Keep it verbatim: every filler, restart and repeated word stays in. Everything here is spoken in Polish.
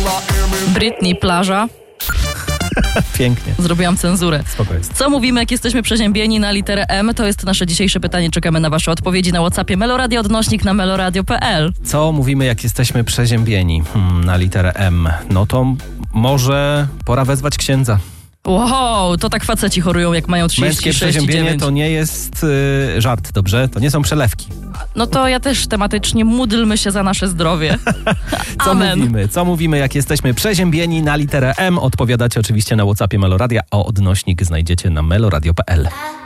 Britney, plaża. Pięknie. Zrobiłam cenzurę. Spokojnie. Co mówimy, jak jesteśmy przeziębieni na literę M? To jest nasze dzisiejsze pytanie. Czekamy na wasze odpowiedzi na WhatsAppie Meloradio odnośnik na meloradio kropka p l. Co mówimy, jak jesteśmy przeziębieni hmm, na literę M? No to może pora wezwać księdza. Wow, to tak faceci chorują, jak mają trzydzieści Męskie sześć i przeziębienie dziewięć. to nie jest y, żart, dobrze? To nie są przelewki. No to ja też tematycznie módlmy się za nasze zdrowie. Co Amen. mówimy? Co mówimy, jak jesteśmy przeziębieni na literę M? Odpowiadacie oczywiście na WhatsAppie Meloradia, a odnośnik znajdziecie na meloradio kropka p l.